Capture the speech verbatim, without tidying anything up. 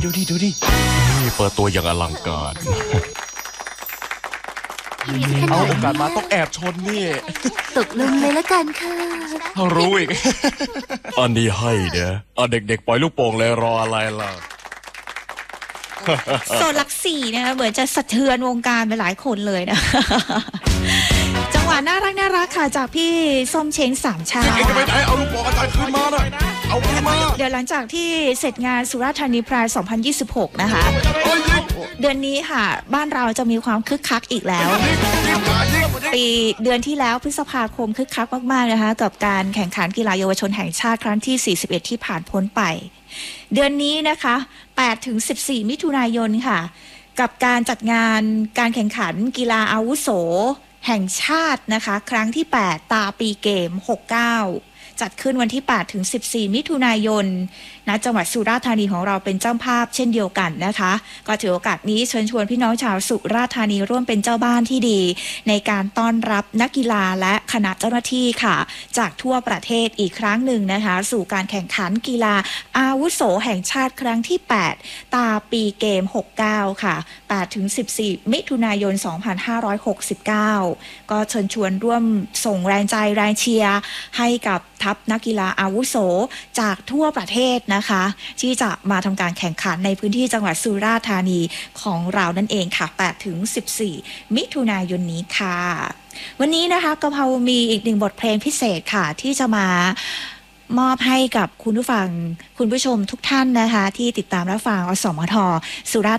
ดูดิดูดินี่เปิดตัวอย่างอลังการเอาโอกาสมาต้องแอบชนนี่ตกลงเลยละกันค่ะรู้อีกอันนี้ให้เด้ออ่ะเด็กๆปล่อยลูกโป่งเลยรออะไรล่ะโซนลักสี่นะคะเหมือนจะสะเทือนวงการไปหลายคนเลยนะจังหวะน่ารักน่ารักค่ะจากพี่ส้มเช้งสามชาติจะไปไหนเอาลูกโป่งอาจารย์ขึ้นมานะเอาขึ้นมาเดี๋ยวหลังจากที่เสร็จงานสุราษฎร์ธานีพรายสองพันยี่สิบหกนะคะเดือนนี้ค่ะบ้านเราจะมีความคึกคักอีกแล้วปีเดือนที่แล้วพฤษภาคมคึกคักมากๆนะคะกับการแข่งขันกีฬาเยาวชนแห่งชาติครั้งที่สี่สิบเอ็ดที่ผ่านพ้นไปเดือนนี้นะคะแปดถึงสิบสี่มิถุนายนค่ะกับการจัดงานการแข่งขันกีฬาอาวุโสแห่งชาตินะคะครั้งที่แปดตาปีเกมหกสิบเก้าจัดขึ้นวันที่แปดถึงสิบสี่มิถุนายนณจังหวัดสุราษฎร์ธานีของเราเป็นเจ้าภาพเช่นเดียวกันนะคะก็ถือโอกาสนี้เชิญชวนพี่น้องชาวสุราษฎร์ธานีร่วมเป็นเจ้าบ้านที่ดีในการต้อนรับนักกีฬาและคณะเจ้าหน้าที่ค่ะจากทั่วประเทศอีกครั้งหนึ่งนะคะสู่การแข่งขันกีฬาอาวุโสแห่งชาติครั้งที่แปดตาปีเกมหกสิบเก้าค่ะแปดถึงสิบสี่มิถุนายนสองพันห้าร้อยหกสิบเก้าก็เชิญชวนร่วมส่งแรงใจแรงเชียร์ให้กับทัพนักกีฬาอาวุโสจากทั่วประเทศนะคะที่จะมาทำการแข่งขันในพื้นที่จังหวัดสุราษฎร์ธานีของเรานั่นเองค่ะแปดถึงสิบสี่มิถุนายนนี้ค่ะวันนี้นะคะกะเพรามีอีกหนึ่งบทเพลงพิเศษค่ะที่จะมามอบให้กับคุณผู้ฟังคุณผู้ชมทุกท่านนะคะที่ติดตามรับฟังอสมทสุราษฎร์